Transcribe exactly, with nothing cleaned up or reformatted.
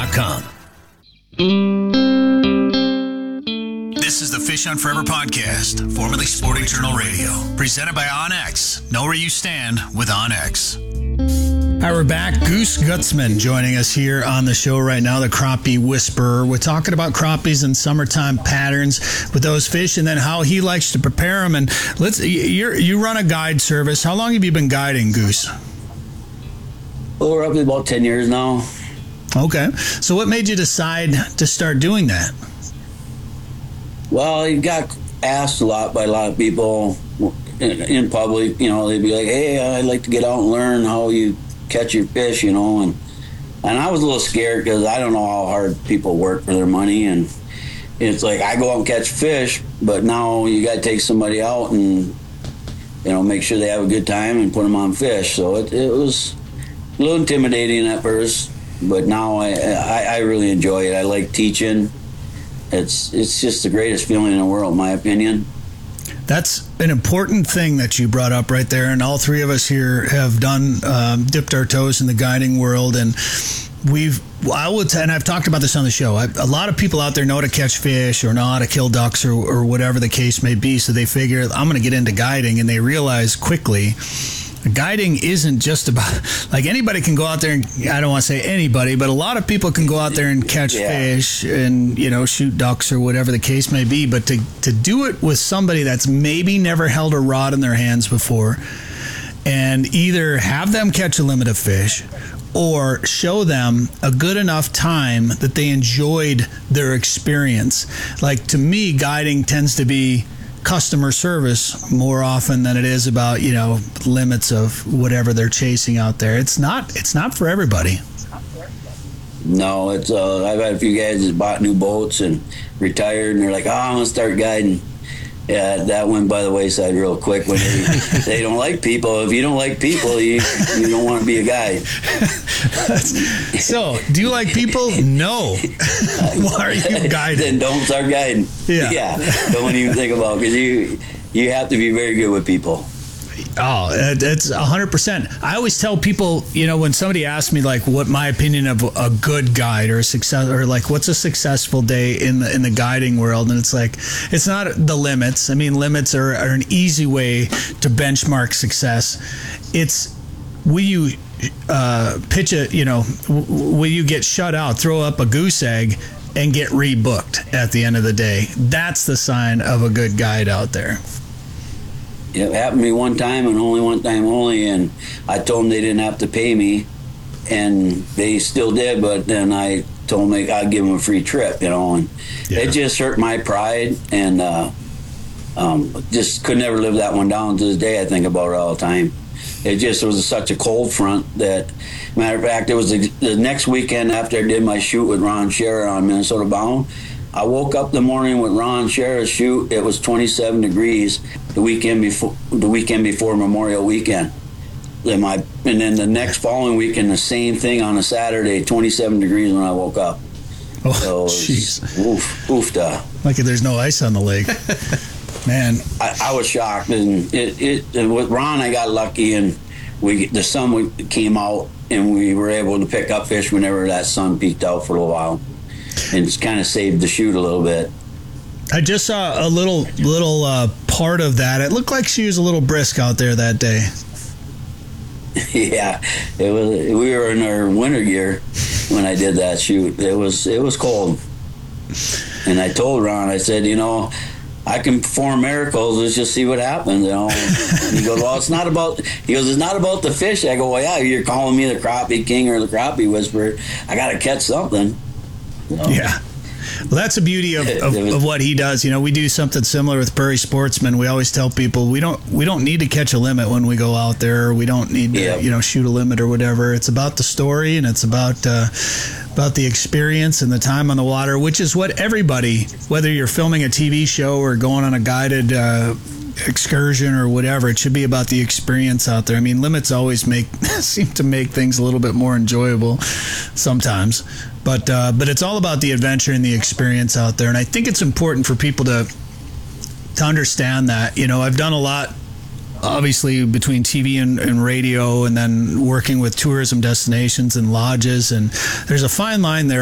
dot com. This is the Fish on Forever podcast, formerly Sporting Journal Radio, presented by OnX. Know where you stand with OnX. All right, we're back. Goose Gutzman joining us here on the show right now, the Crappie Whisperer. We're talking about crappies and summertime patterns with those fish, and then how he likes to prepare them. And let's you you run a guide service. How long have you been guiding, Goose? Well, we're up to about ten years now. Okay. So what made you decide to start doing that? Well, you got asked a lot by a lot of people in, in public. You know, they'd be like, "Hey, I'd like to get out and learn how you catch your fish," you know, and and I was a little scared because I don't know how hard people work for their money, and it's like I go out and catch fish, but now you got to take somebody out and, you know, make sure they have a good time and put them on fish. So it, it was a little intimidating at first, but now I, I I really enjoy it. I like teaching. It's it's just the greatest feeling in the world, in my opinion. That's an important thing that you brought up right there, and all three of us here have done um, dipped our toes in the guiding world, and we've I would and I've talked about this on the show. I, a lot of people out there know how to catch fish or know how to kill ducks or, or whatever the case may be, so they figure I'm going to get into guiding, and they realize quickly guiding isn't just about, like, anybody can go out there and, I don't want to say anybody, but a lot of people can go out there and catch yeah. fish and, you know, shoot ducks or whatever the case may be. But to, to do it with somebody that's maybe never held a rod in their hands before and either have them catch a limit of fish or show them a good enough time that they enjoyed their experience. Like, to me, guiding tends to be customer service more often than it is about, you know, limits of whatever they're chasing out there. It's not it's not for everybody. No, it's uh, I've had a few guys that bought new boats and retired, and they're like, "Oh, I'm gonna start guiding." Yeah, that went by the wayside real quick when they, they don't like people. If you don't like people, you you don't want to be a guide. So, do you like people? No. Why are you guiding? Then don't start guiding. Yeah. Yeah. Don't even think about it, because you you have to be very good with people. Oh, it's one hundred percent. I always tell people, you know, when somebody asks me, like, what my opinion of a good guide or a success, or like, what's a successful day in the in the guiding world, and it's like, it's not the limits. I mean, limits are, are an easy way to benchmark success. It's, will you uh, pitch a, you know, will you get shut out, throw up a goose egg, and get rebooked at the end of the day? That's the sign of a good guide out there. It happened to me one time, and only one time only, and I told them they didn't have to pay me, and they still did, but then I told them I'd give them a free trip, you know, and yeah. It just hurt my pride, and uh, um, just could never live that one down. To this day, I think about it all the time. It just was such a cold front that, matter of fact, it was the, the next weekend after I did my shoot with Ron Scherer on Minnesota Bound. I woke up the morning with Ron Scherer's shoot. It was twenty-seven degrees the weekend before the weekend before Memorial Weekend. Then my and then the next following weekend, the same thing on a Saturday, twenty-seven degrees when I woke up. Oh, jeez. So oof, oofda. Like there's no ice on the lake. Man, I, I was shocked, and it, it and with Ron I got lucky, and we the sun came out, and we were able to pick up fish whenever that sun peeked out for a little while. And it's kind of saved the shoot a little bit. I just saw a little little uh, part of that. It looked like she was a little brisk out there that day. Yeah, it was. We were in our winter gear when I did that shoot. It was it was cold, and I told Ron, I said, you know, I can perform miracles. Let's just see what happens. You know, and he goes, well, it's not about. He goes, it's not about the fish. I go, well, yeah, you're calling me the crappie king or the crappie whisperer. I got to catch something. You know? Yeah. Well, that's the beauty of, of, of what he does. You know, we do something similar with Prairie Sportsman. We always tell people we don't we don't need to catch a limit when we go out there. We don't need to, yeah. you know, shoot a limit or whatever. It's about the story, and it's about uh, about the experience and the time on the water, which is what everybody, whether you're filming a T V show or going on a guided uh, excursion or whatever, it should be about the experience out there. I mean, limits always make seem to make things a little bit more enjoyable sometimes. But uh, but it's all about the adventure and the experience out there. And I think it's important for people to to understand that. You know, I've done a lot, obviously, between T V and, and radio, and then working with tourism destinations and lodges. And there's a fine line there